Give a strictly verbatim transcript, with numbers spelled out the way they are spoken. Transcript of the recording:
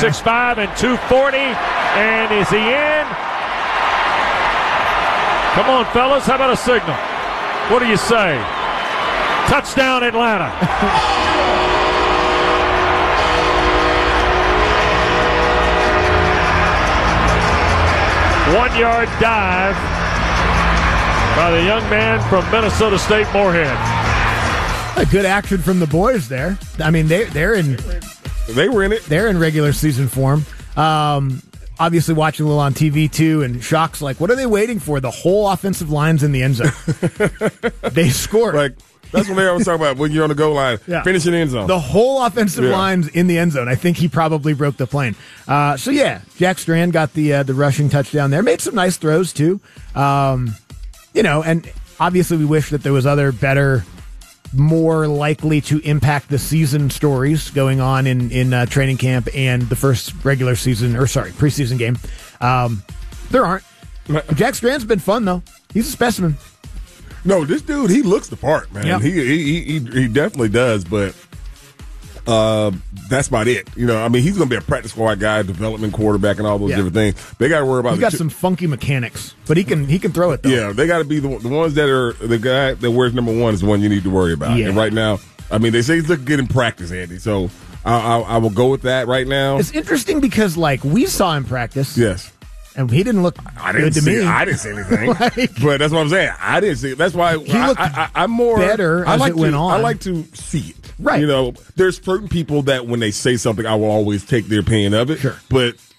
six five and two forty. And is he in? Come on, fellas. How about a signal? What do you say? Touchdown, Atlanta. One-yard dive by the young man from Minnesota State Moorhead. A good action from the boys there. I mean, they, they're in... They were in it. They're in regular season form. Um, obviously watching a little on T V, too, and Shock's like, what are they waiting for? The whole offensive line's in the end zone. They scored. Like, that's what they always talk about when you're on the goal line, yeah. finishing the end zone. The whole offensive yeah. line's in the end zone. I think he probably broke the plane. Uh, so, yeah, Jack Strand got the uh, the rushing touchdown there. Made some nice throws, too. Um, you know, and obviously we wish that there was other better, more likely to impact the season stories going on in, in uh, training camp and the first regular season, or sorry, preseason game. Um, there aren't. Jack Strand's been fun, though. He's a specimen. No, this dude, he looks the part, man. Yep. He, he he he definitely does, but uh, that's about it. You know, I mean, he's going to be a practice squad guy, development quarterback, and all those yeah. different things. They got to worry about. He's got the, some funky mechanics, but he can he can throw it though. Yeah, they got to be the the ones that are the guy that wears number one is the one you need to worry about. Yeah. And right now, I mean, they say he's looking good in practice, Andy. So I, I, I will go with that right now. It's interesting because like we saw him practice. Yes. And he didn't look I didn't good to see, me. I didn't see anything. Like, but that's what I'm saying. I didn't see it. That's why he I, looked I, I, I'm more better I as like it went to, on. I like to see it. Right. You know, there's certain people that when they say something, I will always take their opinion of it. Sure. But